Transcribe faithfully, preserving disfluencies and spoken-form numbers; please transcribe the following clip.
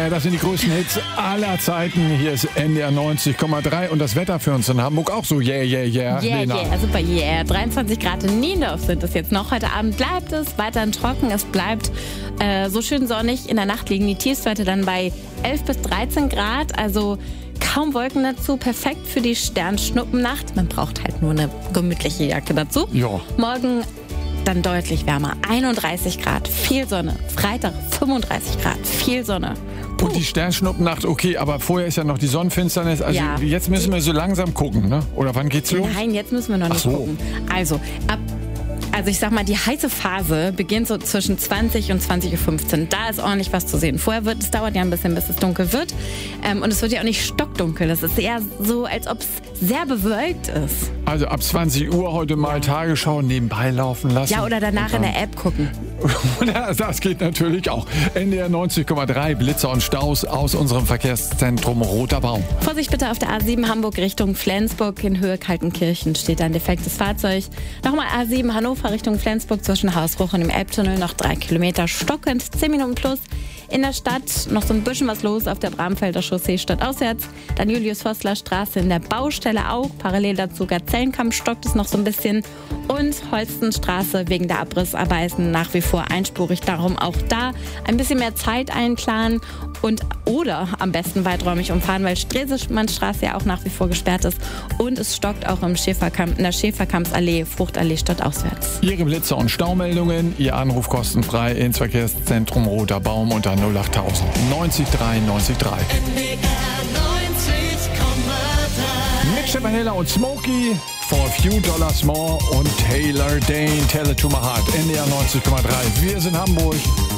yeah, das sind die größten Hits aller Zeiten. Hier ist N D R neunzig Komma drei und das Wetter für uns in Hamburg auch so yeah, yeah, yeah. Yeah, Lena. yeah, super yeah. dreiundzwanzig Grad in Niendorf sind es jetzt noch. Heute Abend bleibt es weiterhin trocken. Es bleibt äh, so schön sonnig. In der Nacht liegen die Tiefstwerte dann bei elf bis dreizehn Grad. Also kaum Wolken dazu. Perfekt für die Sternschnuppennacht. Man braucht halt nur eine gemütliche Jacke dazu. Ja. Morgen dann deutlich wärmer. einunddreißig Grad, viel Sonne. Freitag fünfunddreißig Grad, viel Sonne. Puh. Und die Sternschnuppennacht, okay, aber vorher ist ja noch die Sonnenfinsternis. Also Ja. jetzt müssen wir so langsam gucken, ne? Oder wann geht's los? Nein, jetzt müssen wir noch nicht Ach so. gucken. Also, ab, also ich sag mal, die heiße Phase beginnt so zwischen zwanzig und zwanzig Uhr fünfzehn. Da ist ordentlich was zu sehen. Vorher wird es dauert ja ein bisschen, bis es dunkel wird. Ähm, und es wird ja auch nicht stockdunkel. Das ist eher so, als ob es sehr bewölkt ist. Also ab zwanzig Uhr heute mal Tagesschau nebenbei laufen lassen. Ja, oder danach in der App gucken. Oder das geht natürlich auch. N D R neunzig Komma drei, Blitzer und Staus aus unserem Verkehrszentrum Roter Baum. Vorsicht bitte auf der A sieben Hamburg Richtung Flensburg. In Höhe Kaltenkirchen steht ein defektes Fahrzeug. Nochmal A sieben Hannover Richtung Flensburg zwischen Hausbruch und dem Elbtunnel. Noch drei Kilometer stockend, zehn Minuten plus. In der Stadt noch so ein bisschen was los auf der Bramfelder Chaussee stadtauswärts. Dann Julius-Vossler-Straße in der Baustelle auch. Parallel dazu Gazellenkamp stockt es noch so ein bisschen. Und Holstenstraße wegen der Abrissarbeiten nach wie vor einspurig. Darum auch da ein bisschen mehr Zeit einplanen und oder am besten weiträumig umfahren, weil Stresemannstraße ja auch nach wie vor gesperrt ist. Und es stockt auch im Schäferkamp, in der Schäferkampsallee, Fruchtallee stadtauswärts. Ihre Blitzer und Staumeldungen, Ihr Anruf kostenfrei ins Verkehrszentrum Roter Baum unter null acht tausend neunzig drei neunzig drei. N D R neunzig Komma drei. Mit Stefan Heller und Smokey, For a Few Dollars More und Taylor Dane, Tell It to My Heart. N D R neunzig Komma drei. Wir sind Hamburg.